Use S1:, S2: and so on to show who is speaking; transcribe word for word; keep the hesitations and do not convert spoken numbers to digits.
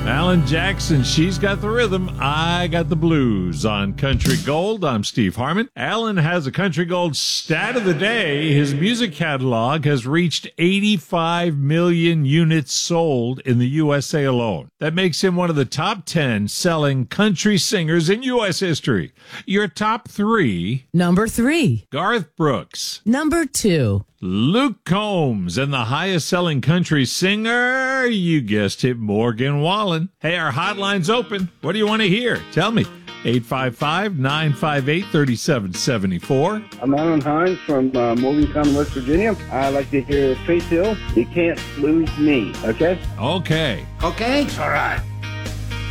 S1: Alan Jackson, She's Got the Rhythm, I Got the Blues on Country Gold. I'm Steve Harmon. Alan has a Country Gold stat of the day. His music catalog has reached eighty-five million units sold in the U S A alone. That makes him one of the top ten selling country singers in U S history. Your top three.
S2: Number three.
S1: Garth Brooks.
S2: Number two.
S1: Luke Combs, and the highest selling country singer, you guessed it, Morgan Wallen. Hey, our hotline's open. What do you want to hear? Tell me. eight five five, nine five eight, three seven seven four.
S3: I'm Alan Hines from uh, Morgantown, West Virginia. I like to hear Faith Hill, You Can't Lose Me, okay?
S1: Okay.
S4: Okay?
S5: All right.